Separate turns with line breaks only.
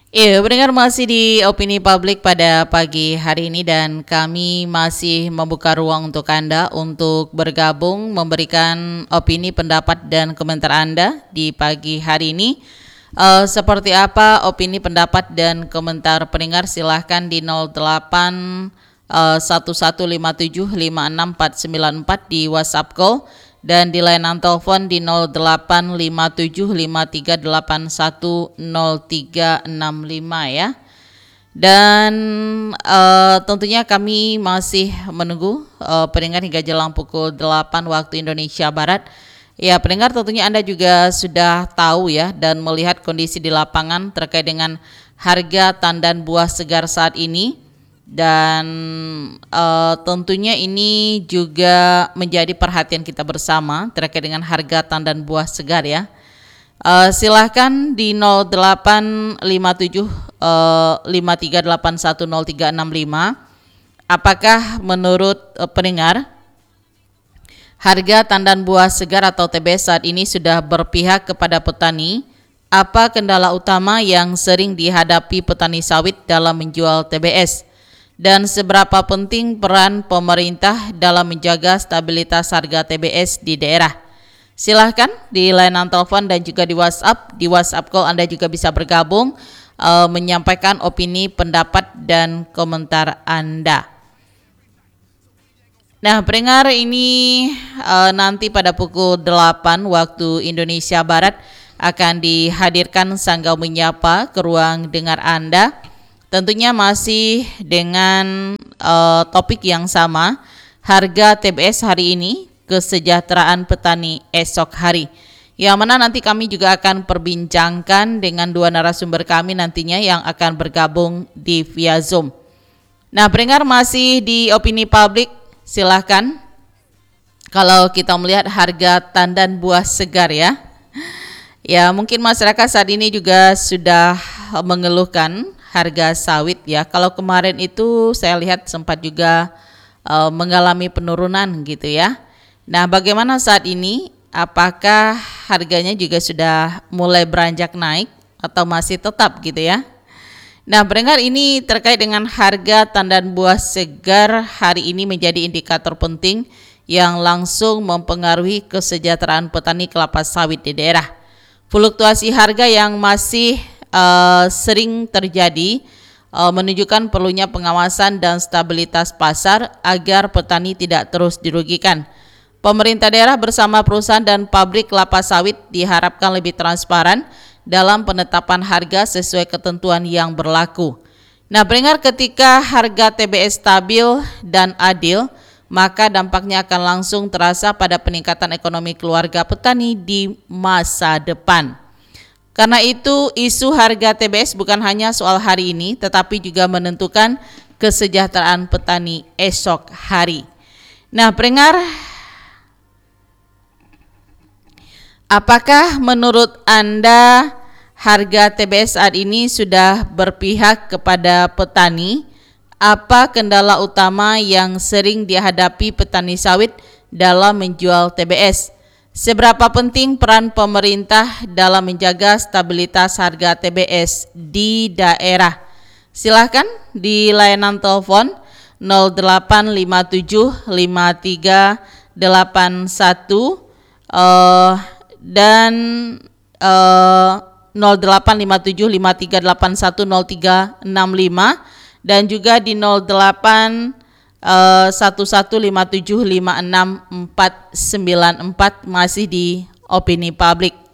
Iya, pendengar masih di opini publik pada pagi hari ini dan kami masih membuka ruang untuk Anda untuk bergabung memberikan opini, pendapat dan komentar Anda di pagi hari ini. Seperti apa opini, pendapat dan komentar pendengar silahkan di 08 11575644 di WhatsApp call dan di layanan telepon di 085753810365 ya. Dan tentunya kami masih menunggu pendengar hingga jelang pukul 8 waktu Indonesia Barat. Ya, pendengar tentunya Anda juga sudah tahu ya dan melihat kondisi di lapangan terkait dengan harga tandan buah segar saat ini. Dan tentunya ini juga menjadi perhatian kita bersama terkait dengan harga tandan buah segar ya. Silahkan di 0857 53810365. Apakah menurut pendengar harga tandan buah segar atau TBS saat ini sudah berpihak kepada petani? Apa kendala utama yang sering dihadapi petani sawit dalam menjual TBS? Dan seberapa penting peran pemerintah dalam menjaga stabilitas harga TBS di daerah? Silahkan di layanan telepon dan juga di WhatsApp. Di WhatsApp call Anda juga bisa bergabung menyampaikan opini, pendapat, dan komentar Anda. Nah, pendengar ini nanti pada pukul 8 waktu Indonesia Barat akan dihadirkan Sanggau Menyapa ke ruang dengar Anda. Tentunya masih dengan topik yang sama, harga TBS hari ini, kesejahteraan petani esok hari. Yang mana nanti kami juga akan perbincangkan dengan dua narasumber kami nantinya yang akan bergabung di via Zoom. Nah, pendengar masih di opini publik, silahkan. Kalau kita melihat harga tandan buah segar ya. Ya, mungkin masyarakat saat ini juga sudah mengeluhkan harga sawit ya. Kalau kemarin itu saya lihat sempat juga mengalami penurunan gitu ya. Nah, bagaimana saat ini? Apakah harganya juga sudah mulai beranjak naik atau masih tetap gitu ya? Nah, pendengar, ini terkait dengan harga tandan buah segar hari ini menjadi indikator penting yang langsung mempengaruhi kesejahteraan petani kelapa sawit di daerah. Fluktuasi harga yang masih sering terjadi menunjukkan perlunya pengawasan dan stabilitas pasar agar petani tidak terus dirugikan. Pemerintah daerah bersama perusahaan dan pabrik kelapa sawit diharapkan lebih transparan dalam penetapan harga sesuai ketentuan yang berlaku. Nah, pendengar, ketika harga TBS stabil dan adil, maka dampaknya akan langsung terasa pada peningkatan ekonomi keluarga petani di masa depan. Karena itu, isu harga TBS bukan hanya soal hari ini, tetapi juga menentukan kesejahteraan petani esok hari. Nah, pendengar, apakah menurut Anda harga TBS saat ini sudah berpihak kepada petani? Apa kendala utama yang sering dihadapi petani sawit dalam menjual TBS? Seberapa penting peran pemerintah dalam menjaga stabilitas harga TBS di daerah? Silahkan di layanan telepon 08575381 dan 085753810365 dan juga di 08 1157566494 masih di opini publik.